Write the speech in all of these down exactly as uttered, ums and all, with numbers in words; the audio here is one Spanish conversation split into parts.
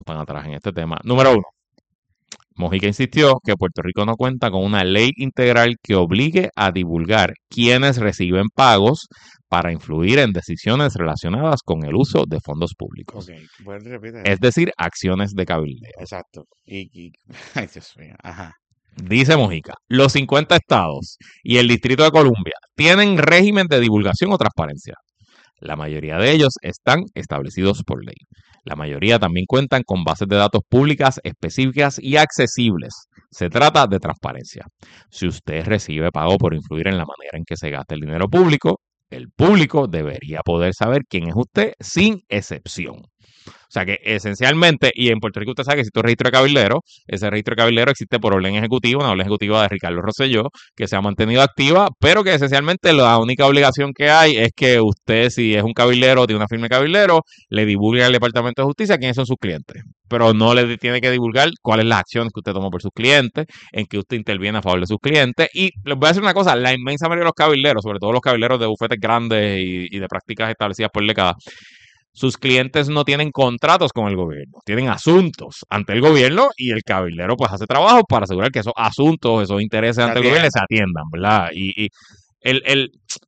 Van atrás en este tema. Número uno. Mojica insistió que Puerto Rico no cuenta con una ley integral que obligue a divulgar quiénes reciben pagos para influir en decisiones relacionadas con el uso de fondos Ok, públicos, vuelve y repite es eso. decir, acciones de cabildeo. Exacto. Y, y- ay, Dios mío. Ajá. Dice Mojica, los cincuenta estados y el Distrito de Columbia tienen régimen de divulgación o transparencia. La mayoría de ellos están establecidos por ley. La mayoría también cuentan con bases de datos públicas específicas y accesibles. Se trata de transparencia. Si usted recibe pago por influir en la manera en que se gasta el dinero público, el público debería poder saber quién es usted sin excepción. O sea que esencialmente, y en Puerto Rico usted sabe que existe un registro de cabildero, ese registro de cabildero existe por orden ejecutiva, una orden ejecutiva de Ricardo Rosselló, que se ha mantenido activa, pero que esencialmente la única obligación que hay es que usted, si es un cabildero o tiene una firma de cabildero, le divulgue al Departamento de Justicia quiénes son sus clientes. Pero no le tiene que divulgar cuáles son las acciones que usted tomó por sus clientes, en que usted interviene a favor de sus clientes. Y les voy a decir una cosa, la inmensa mayoría de los cabilderos, sobre todo los cabilderos de bufetes grandes y, y de prácticas establecidas por décadas, sus clientes no tienen contratos con el gobierno, tienen asuntos ante el gobierno y el cabildero pues hace trabajo para asegurar que esos asuntos, esos intereses Se ante el gobierno se atienda. atiendan, ¿verdad? Y, y el, el,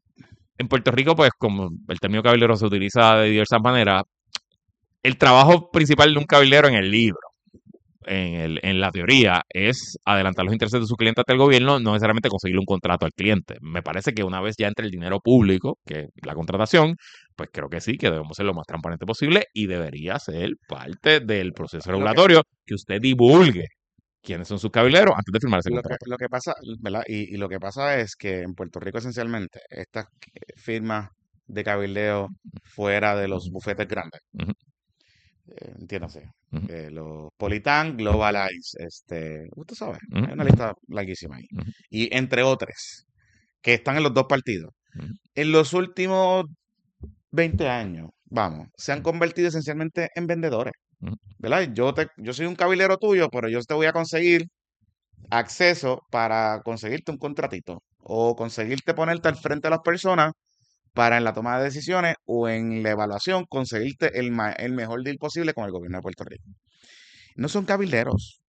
en Puerto Rico, pues como el término cabildero se utiliza de diversas maneras, el trabajo principal de un cabildero en el libro, en, el, en la teoría, es adelantar los intereses de su cliente ante el gobierno, no necesariamente conseguirle un contrato al cliente. Me parece que una vez ya entre el dinero público, que es la contratación, pues creo que sí, que debemos ser lo más transparente posible y debería ser parte del proceso Lo que, regulatorio que usted divulgue quiénes son sus cabileros antes de firmar ese lo que, contrato. lo que pasa, ¿verdad? Y, y lo que pasa es que en Puerto Rico esencialmente estas eh, firmas de cabildeo fuera de los bufetes grandes, Ujú, eh, entiéndase, ujú, eh, los Politan, Globalize, este, usted sabe, ujú, hay una lista larguísima ahí. ujú, Y entre otras, que están en los dos partidos. ujú, En los últimos veinte años, vamos, se han convertido esencialmente en vendedores, ujú. ¿verdad? Yo, te, yo soy un cabilero tuyo, pero yo te voy a conseguir acceso para conseguirte un contratito o conseguirte ponerte al frente de las personas para en la toma de decisiones o en la evaluación conseguirte el, ma- el mejor deal posible con el gobierno de Puerto Rico. No son cabilderos,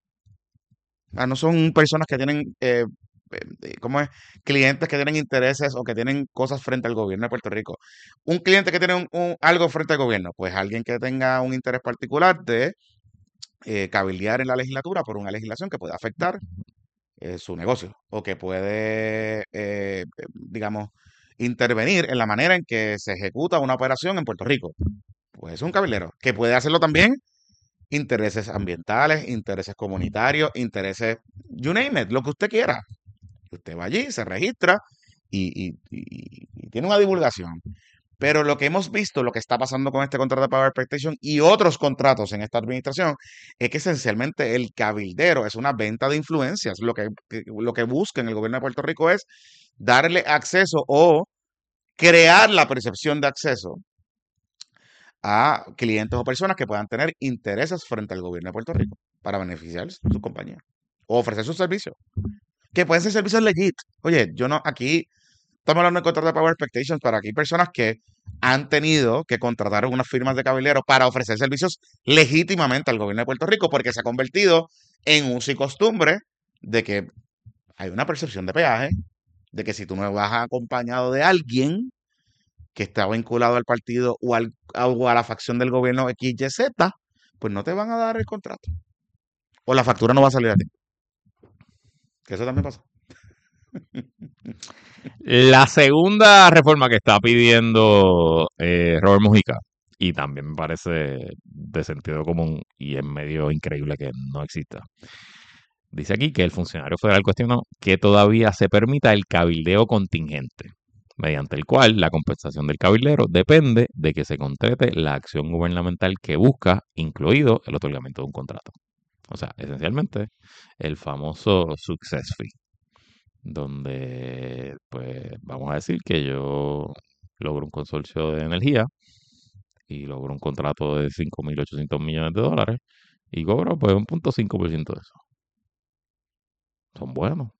ah, no son personas que tienen, eh, eh, ¿cómo es? Clientes que tienen intereses o que tienen cosas frente al gobierno de Puerto Rico. Un cliente que tiene un- un- algo frente al gobierno, pues alguien que tenga un interés particular de eh, cabildear en la legislatura por una legislación que puede afectar eh, su negocio o que puede, eh, eh, digamos, intervenir en la manera en que se ejecuta una operación en Puerto Rico. Pues es un cabildero que puede hacerlo también intereses ambientales, intereses comunitarios, intereses, you name it, lo que usted quiera. Usted va allí, se registra y, y- y- y tiene una divulgación. Pero lo que hemos visto, lo que está pasando con este contrato de Power Expectation y otros contratos en esta administración, es que esencialmente el cabildero es una venta de influencias. Lo que, que- lo que busca en el gobierno de Puerto Rico es darle acceso o crear la percepción de acceso a clientes o personas que puedan tener intereses frente al gobierno de Puerto Rico para beneficiar su compañía o ofrecer sus servicios, que pueden ser servicios legit. Oye, yo no, aquí estamos hablando de contrato de Power Expectations para aquí personas que han tenido que contratar unas firmas de cabildero para ofrecer servicios legítimamente al gobierno de Puerto Rico porque se ha convertido en uso y costumbre de que hay una percepción de peaje, de que si tú no vas acompañado de alguien que está vinculado al partido o, al, o a la facción del gobierno X Y Z, pues no te van a dar el contrato. O la factura no va a salir a ti. Que eso también pasa. La segunda reforma que está pidiendo eh, Robert Mujica, y también me parece de sentido común y es medio increíble que no exista, dice aquí que el funcionario federal cuestionó que todavía se permita el cabildeo contingente, mediante el cual la compensación del cabildero depende de que se concrete la acción gubernamental que busca, incluido el otorgamiento de un contrato. O sea, esencialmente, el famoso success fee, donde, pues, vamos a decir que yo logro un consorcio de energía y logro un contrato de cinco mil ochocientos millones de dólares y cobro, pues, un punto cinco por ciento de eso. Son buenos,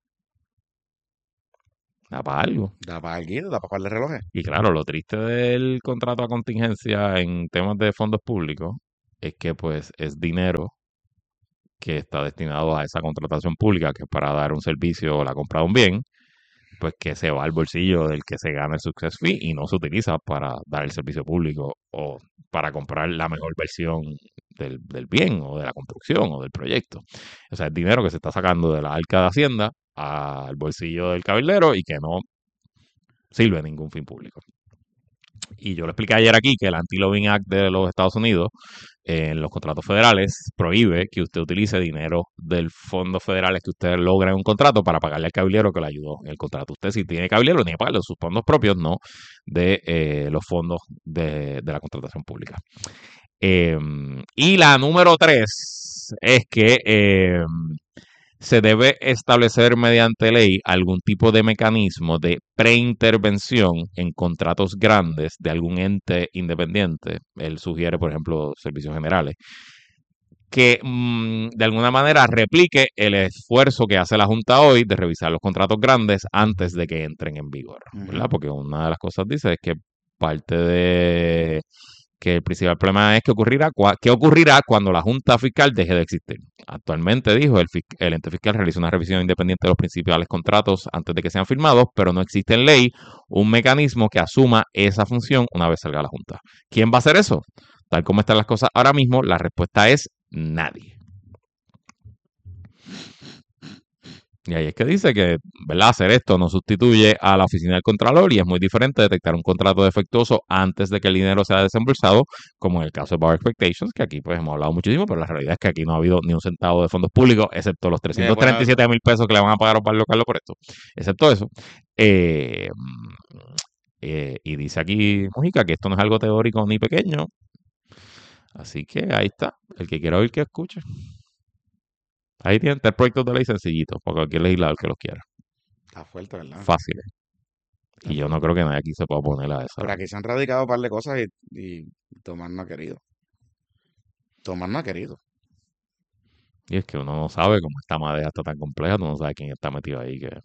da para algo. Da para algo, da para par de relojes. Y claro, lo triste del contrato a contingencia en temas de fondos públicos es que pues es dinero que está destinado a esa contratación pública, que es para dar un servicio o la compra de un bien, pues que se va al bolsillo del que se gana el success fee y no se utiliza para dar el servicio público o para comprar la mejor versión del, del bien o de la construcción o del proyecto. O sea, es dinero que se está sacando de la arca de Hacienda al bolsillo del cabildero y que no sirve a ningún fin público. Y yo le expliqué ayer aquí que el Anti-Lobbying Act de los Estados Unidos en los contratos federales prohíbe que usted utilice dinero del fondo federal que usted logra en un contrato para pagarle al caballero que le ayudó en el contrato. Usted si tiene caballero tiene que pagarle de sus fondos propios, no de eh, los fondos de, de la contratación pública. Eh, y la número tres es que eh, se debe establecer mediante ley algún tipo de mecanismo de preintervención en contratos grandes de algún ente independiente. Él sugiere, por ejemplo, servicios generales, que mmm, de alguna manera replique el esfuerzo que hace la Junta hoy de revisar los contratos grandes antes de que entren en vigor, ¿verdad? Ujú. Porque una de las cosas dice es que parte de que el principal problema es que ocurrirá, qué ocurrirá cuando la Junta Fiscal deje de existir. Actualmente, dijo, el, el ente fiscal realiza una revisión independiente de los principales contratos antes de que sean firmados, pero no existe en ley un mecanismo que asuma esa función una vez salga la Junta. ¿Quién va a hacer eso? Tal como están las cosas ahora mismo, la respuesta es nadie. Y ahí es que dice que, ¿verdad?, hacer esto no sustituye a la oficina del Contralor y es muy diferente detectar un contrato defectuoso antes de que el dinero sea desembolsado, como en el caso de Bar Expectations, que aquí pues hemos hablado muchísimo, pero la realidad es que aquí no ha habido ni un centavo de fondos públicos, excepto los Eh, bueno, trescientos treinta y siete mil pesos que le van a pagar a Osvaldo local por esto. Excepto eso. Eh, eh, y dice aquí Mujica que esto no es algo teórico ni pequeño. Así que ahí está. El que quiera oír, que escuche. Ahí tienen tres proyectos de ley sencillitos para cualquier legislador que los quiera. está fuerte, ¿verdad? Fáciles. Está Y yo no fuerte. creo que nadie aquí se pueda poner a esa. Pero aquí se han radicado un par de cosas y, y Tomás no ha querido. Tomás no ha querido. Y es que uno no sabe cómo esta madera está tan compleja, uno no sabe quién está metido ahí. Que...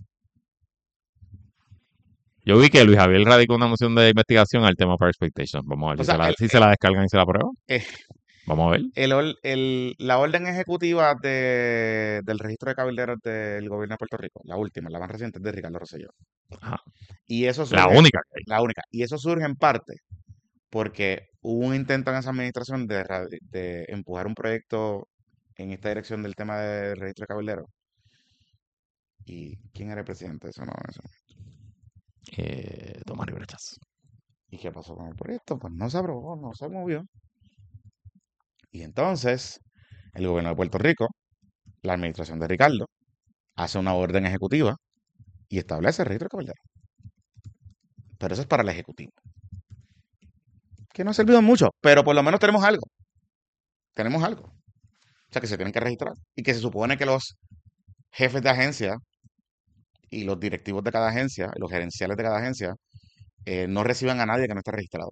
Yo vi que Luis Javier radicó una moción de investigación al tema Power Expectations. Vamos a ver O si, sea, se la, el, si se la descargan y se la aprueban. eh, Vamos a ver. el, or- el- la orden ejecutiva de, del registro de cabilderos del gobierno de Puerto Rico, la última, la más reciente, es de Ricardo Rosselló. Ajá. Y eso La surge, única que hay. la única, y eso surge en parte porque hubo un intento en esa administración de, ra- de empujar un proyecto en esta dirección del tema del registro de cabilderos. ¿Y quién era el presidente? Eso no, eso. Eh, Tomás Rivera Chats. ¿Y qué pasó con el proyecto? Pues no se aprobó, no se movió. Y entonces, el gobierno de Puerto Rico, la administración de Ricardo, hace una orden ejecutiva y establece el registro de cabilderos. Pero eso es para el ejecutivo. Que no ha servido mucho, pero por lo menos tenemos algo. Tenemos algo. O sea, que se tienen que registrar. Y que se supone que los jefes de agencia y los directivos de cada agencia, los gerenciales de cada agencia, eh, no reciban a nadie que no esté registrado.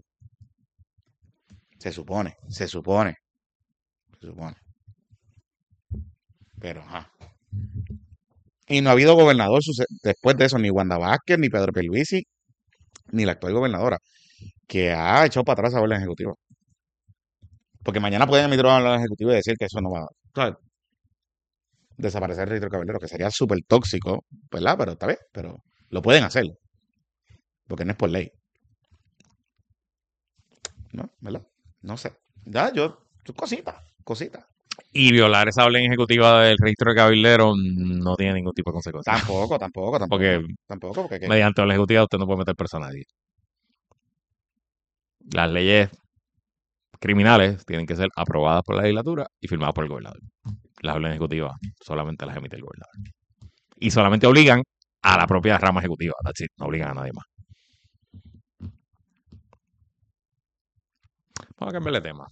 Se supone, se supone, se supone. Pero, ajá. Y no ha habido gobernador suce- después de eso, ni Wanda Vázquez, ni Pedro Pierluisi, ni la actual gobernadora, que ha echado para atrás esa orden ejecutiva. Porque mañana pueden emitir una orden ejecutiva y decir que eso no va, o sea, desaparecer el registro caballero, que sería súper tóxico, ¿verdad? Pero está bien, pero lo pueden hacer, porque no es por ley, ¿no? ¿Verdad? No sé. Ya, yo, cositas, cositas. Y violar esa orden ejecutiva del registro de cabilderos no tiene ningún tipo de consecuencia. Tampoco, tampoco, Porque tampoco. Tampoco, porque ¿qué? mediante orden ejecutiva usted no puede meter preso a nadie. Las leyes criminales tienen que ser aprobadas por la legislatura y firmadas por el gobernador. Las órdenes ejecutivas solamente las emite el gobernador. Y solamente obligan a la propia rama ejecutiva. That's it. No obligan a nadie más. Vamos a cambiar de tema.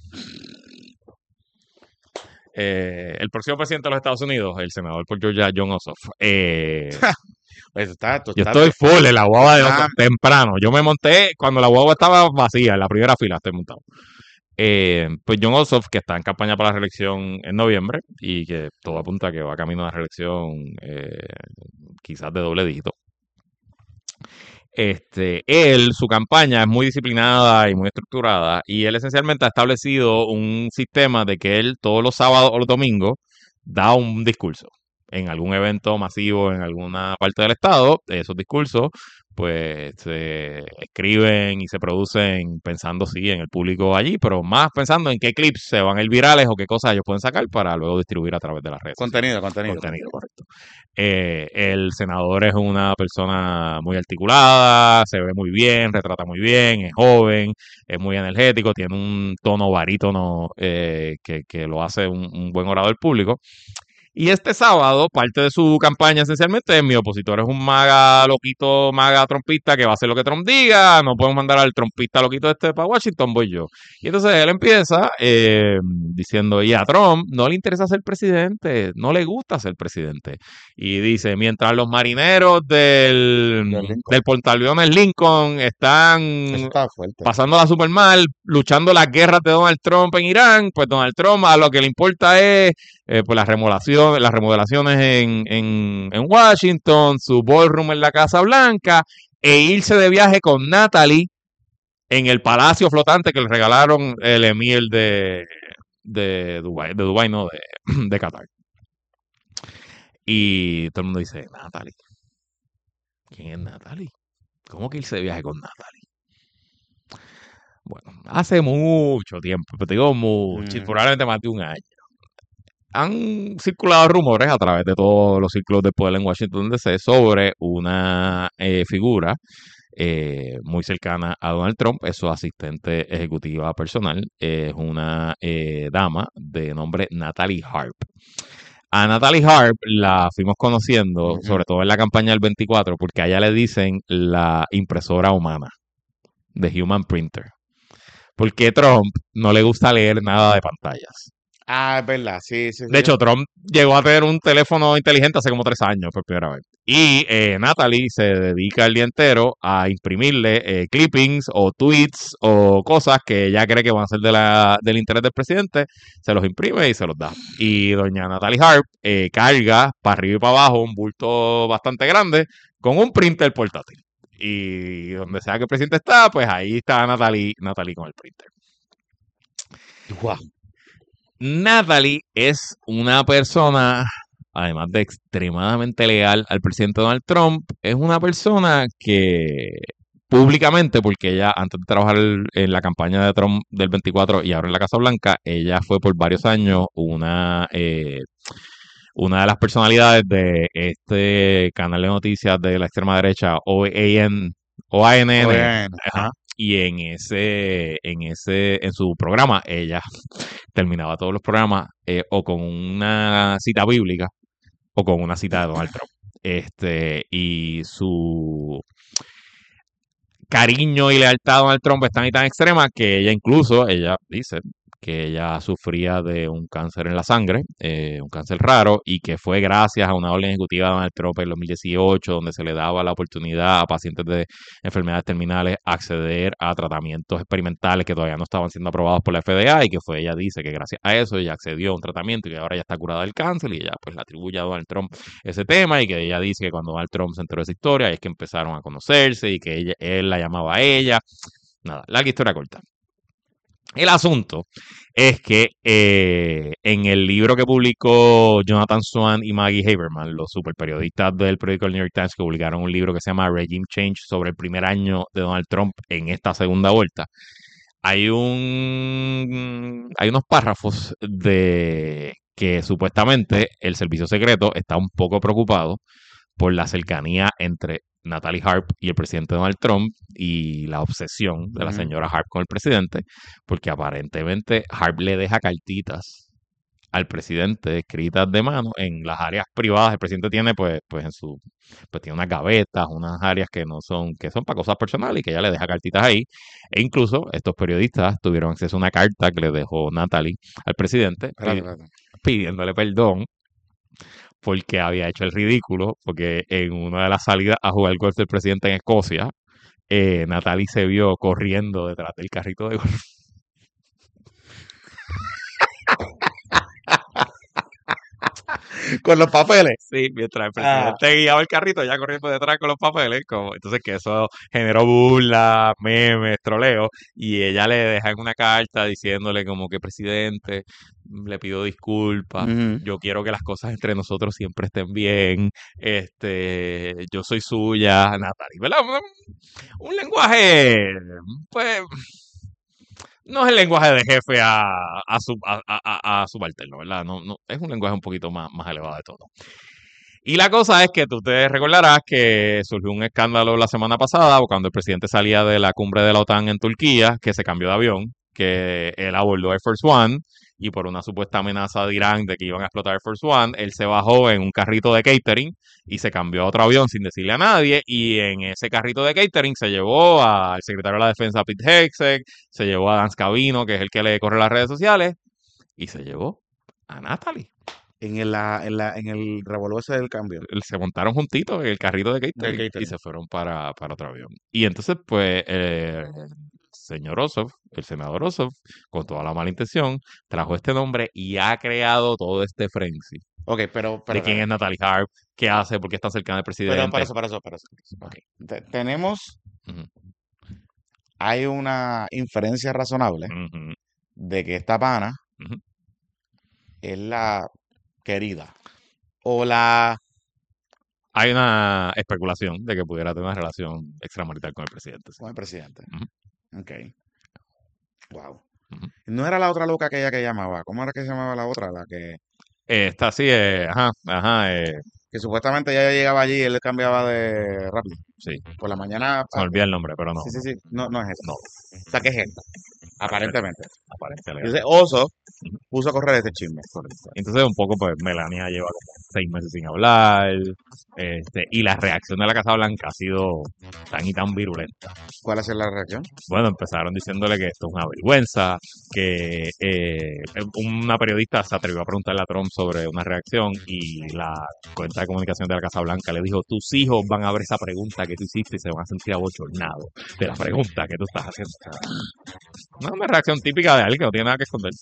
Eh, el próximo presidente de los Estados Unidos, el senador por Georgia, John Ossoff. Eh, Pues está, tú yo estás, estoy full en la guagua de ah, Ossoff temprano. Yo me monté cuando la guagua estaba vacía, en la primera fila estoy montado. Eh, pues John Ossoff, que está en campaña para la reelección en noviembre y que todo apunta a que va camino a la reelección eh, quizás de doble dígito, Este, él, su campaña es muy disciplinada y muy estructurada y él esencialmente ha establecido un sistema de que él todos los sábados o los domingos da un discurso en algún evento masivo en alguna parte del estado. Esos discursos pues se escriben y se producen pensando sí en el público allí, pero más pensando en qué clips se van a ir virales o qué cosas ellos pueden sacar para luego distribuir a través de las redes sociales. Contenido, contenido. Contenido, correcto. Eh, el senador es una persona muy articulada, se ve muy bien, retrata muy bien, es joven, es muy energético, tiene un tono barítono eh, que, que lo hace un, un buen orador público. Y este sábado, parte de su campaña esencialmente es: mi opositor es un maga loquito, maga trompista que va a hacer lo que Trump diga, no podemos mandar al trompista loquito este para Washington, voy yo. Y entonces él empieza eh, diciendo, y a Trump no le interesa ser presidente, no le gusta ser presidente. Y dice, mientras los marineros del, del portaaviones Lincoln están pasándola súper mal, luchando las guerras de Donald Trump en Irán, pues Donald Trump a lo que le importa es eh, pues las remodelaciones, las remodelaciones en, en, en Washington, su ballroom en la Casa Blanca, e irse de viaje con Natalie en el palacio flotante que le regalaron el emir de, de Dubái, de Dubái no, de, de Qatar. Y todo el mundo dice, Natalie. ¿Quién es Natalie? ¿Cómo que irse de viaje con Natalie? Bueno, hace mucho tiempo, pero te digo mucho, mm. probablemente más de un año, han circulado rumores a través de todos los círculos de poder en Washington D C sobre una eh, figura eh, muy cercana a Donald Trump, es su asistente ejecutiva personal, es una eh, dama de nombre Natalie Harp. A Natalie Harp la fuimos conociendo, uh-huh. sobre todo en la campaña del veinticuatro, porque a ella le dicen la impresora humana, the human printer. Porque Trump no le gusta leer nada de pantallas. Ah, es verdad, sí, sí. De hecho, Trump llegó a tener un teléfono inteligente hace como tres años por primera vez. Y eh, Natalie se dedica el día entero a imprimirle eh, clippings o tweets o cosas que ella cree que van a ser de la, del interés del presidente, se los imprime y se los da. Y doña Natalie Harp eh, carga para arriba y para abajo un bulto bastante grande con un printer portátil. Y donde sea que el presidente está, pues ahí está Natalie, Natalie con el printer. Wow. Natalie es una persona, además de extremadamente leal al presidente Donald Trump, es una persona que públicamente, porque ella antes de trabajar en la campaña de Trump del veinticuatro y ahora en la Casa Blanca, ella fue por varios años una, eh, una de las personalidades de este canal de noticias de la extrema derecha, O A N, O A N N. Ajá. Y en ese, en ese, en su programa, ella terminaba todos los programas eh, o con una cita bíblica o con una cita de Donald Trump. Este, y su cariño y lealtad a Donald Trump es tan y tan extrema que ella incluso, ella dice que ella sufría de un cáncer en la sangre, eh, un cáncer raro, y que fue gracias a una orden ejecutiva de Donald Trump en dos mil dieciocho, donde se le daba la oportunidad a pacientes de enfermedades terminales acceder a tratamientos experimentales que todavía no estaban siendo aprobados por la F D A, y que fue, ella dice que gracias a eso ella accedió a un tratamiento y que ahora ya está curada del cáncer, y ella pues le atribuye a Donald Trump ese tema, y que ella dice que cuando Donald Trump se enteró de esa historia es que empezaron a conocerse y que ella, él la llamaba a ella. Nada, larga historia corta. El asunto es que eh, en el libro que publicó Jonathan Swan y Maggie Haberman, los superperiodistas del periódico New York Times, que publicaron un libro que se llama Regime Change sobre el primer año de Donald Trump en esta segunda vuelta, hay un hay unos párrafos de que supuestamente el servicio secreto está un poco preocupado por la cercanía entre Natalie Harp y el presidente Donald Trump y la obsesión de la señora Harp con el presidente, porque aparentemente Harp le deja cartitas al presidente escritas de mano en las áreas privadas. El presidente tiene pues pues en su pues tiene unas gavetas, unas áreas que no son que son para cosas personales y que ella le deja cartitas ahí, e incluso estos periodistas tuvieron acceso a una carta que le dejó Natalie al presidente Claro, claro. pidiéndole perdón porque había hecho el ridículo, porque en una de las salidas a jugar golf del presidente en Escocia, eh, Natalie se vio corriendo detrás del carrito de golf. Con los papeles. Sí, mientras el Ah. presidente guiaba el carrito, ella corría por detrás con los papeles. Como, entonces que eso generó burla, memes, troleo. Y ella le deja en una carta diciéndole como que, presidente, le pido disculpas. Ujú. Yo quiero que las cosas entre nosotros siempre estén bien. Este, yo soy suya, Natalie, ¿verdad? Un, un lenguaje, pues, no es el lenguaje de jefe a, a, su, a, a, a subalterno, ¿verdad? No, no, es un lenguaje un poquito más, más elevado de todo. Y la cosa es que tú te recordarás que surgió un escándalo la semana pasada cuando el presidente salía de la cumbre de la OTAN en Turquía, que se cambió de avión, que él abordó Air Force One y por una supuesta amenaza de Irán de que iban a explotar Air Force One, él se bajó en un carrito de catering y se cambió a otro avión sin decirle a nadie, y en ese carrito de catering se llevó al secretario de la Defensa Pete Hegseth, se llevó a Dan Scavino, que es el que le corre las redes sociales, y se llevó a Natalie. En el, la- en, la- en el revolver ese del cambio. Se montaron juntitos en el carrito de catering, Del catering. y se fueron para, para otro avión. Y entonces, pues, eh, el señor Ossoff, el senador Ossoff, con toda la mala intención, trajo este nombre y ha creado todo este frenzy Ok, pero, pero, de quién es Natalie Harp, qué hace, por qué está cercana del presidente. pero para eso, para eso, para eso. Ok. Te- tenemos, Ujú, hay una inferencia razonable ujú, de que esta pana ujú. es la querida o la... Hay una especulación de que pudiera tener una relación extramarital con el presidente. Sí. con el presidente. Ujú, Ok. Wow. ujú. No era la otra loca aquella que llamaba. ¿Cómo era que se llamaba la otra? La que, Esta sí, eh, ajá, ajá, eh, que supuestamente ella llegaba allí y él le cambiaba de rápido. sí, Por la mañana. se me olvida el nombre, pero no, Sí, sí, sí. No, no es esa. no, O sea, que es esta. Aparentemente. aparece legal. Entonces, Oso puso a correr este chisme. Correcto. Entonces, un poco, pues, Melania lleva como seis meses sin hablar, este, y la reacción de la Casa Blanca ha sido tan y tan virulenta. ¿Cuál ha sido la reacción? Bueno, empezaron diciéndole que esto es una vergüenza, que eh, una periodista se atrevió a preguntarle a Trump sobre una reacción y la cuenta de comunicación de la Casa Blanca le dijo, tus hijos van a ver esa pregunta que tú hiciste y se van a sentir abochornados de la pregunta que tú estás haciendo. No es una reacción típica de alguien que no tiene nada que esconder.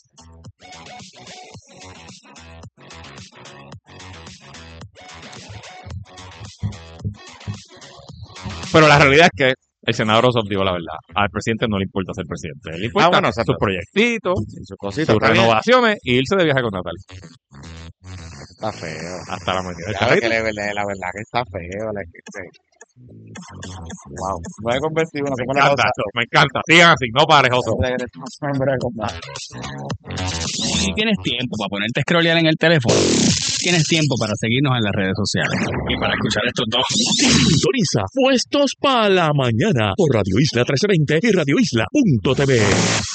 Pero la realidad es que el senador Ossoff dijo la verdad. Al presidente no le importa ser presidente. Le importa Ah, bueno, exacto. sus proyectitos, Y sus cositas. sus Está bien. renovaciones y irse de viaje con Natalie. Está feo. Hasta la mañana del Claro que carrito. la, verdad- la verdad que está feo. La, que, que- wow. Me he convertido en Me una encanta, cosa. Ossoff, me encanta. Sigan así, no pares, Ossoff. Hombre, compa. Si tienes tiempo para ponerte a scrollear en el teléfono, tienes tiempo para seguirnos en las redes sociales y para escuchar estos dos. Sintoniza Puestos para la Mañana por Radio Isla trece veinte y radio isla punto t v.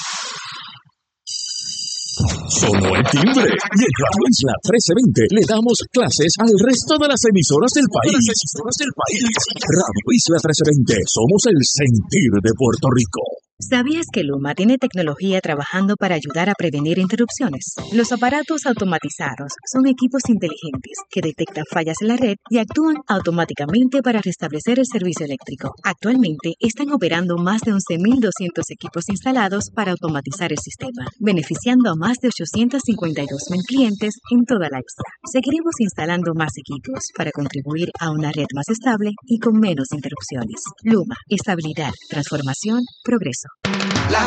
Sonó el timbre y en Radio Isla trece veinte le damos clases al resto de las emisoras del país. Radio Isla trece veinte, somos el sentir de Puerto Rico. ¿Sabías que Luma tiene tecnología trabajando para ayudar a prevenir interrupciones? Los aparatos automatizados son equipos inteligentes que detectan fallas en la red y actúan automáticamente para restablecer el servicio eléctrico. Actualmente están operando más de once mil doscientos equipos instalados para automatizar el sistema, beneficiando a más de ochocientos cincuenta y dos mil clientes en toda la isla. Seguiremos instalando más equipos para contribuir a una red más estable y con menos interrupciones. Luma, estabilidad, transformación, progreso.